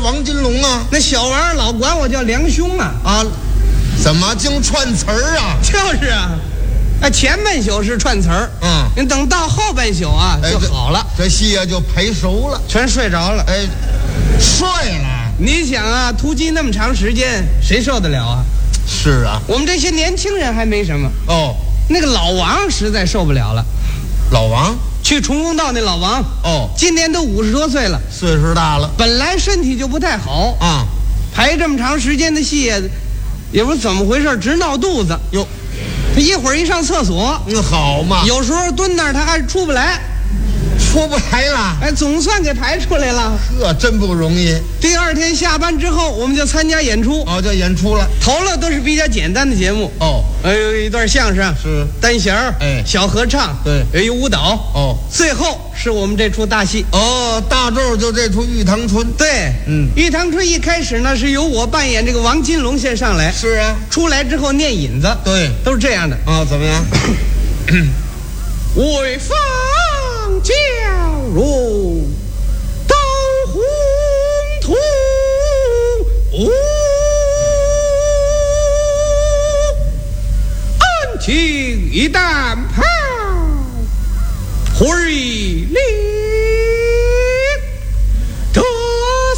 王金龙啊。 那小玩意儿老管我叫梁兄啊。 啊，怎么净串词儿啊？ 就是啊，前半宿是串词儿，你等到后半宿啊就好了， 这戏啊就陪熟了， 全睡着了。 睡了。 你想啊，突击那么长时间，谁受得了啊？ 是啊， 我们这些年轻人还没什么哦， 那个老王实在受不了了。 老王去崇公道那老王今年都50多岁了， 岁数大了， 本来身体就不太好啊， 排这么长时间的戏，也不知怎么回事，直闹肚子。 哟， 他一会儿一上厕所， 好嘛， 有时候蹲那儿他还出不来。 出不来了， 总算给排出来了， 这真不容易。 第二天下班之后，我们就参加演出， 就演出了。 头了都是比较简单的节目，有一段相声， 是单弦儿，小合唱， 对， 有一舞蹈，最后是我们这出大戏， 大咒就这出《玉堂春》。 对，玉堂春一开始呢是由我扮演这个王金龙先上来， 是啊， 出来之后念引子， 对， 都是这样的怎么样？ 为方教入到红土，安情一担炮，回力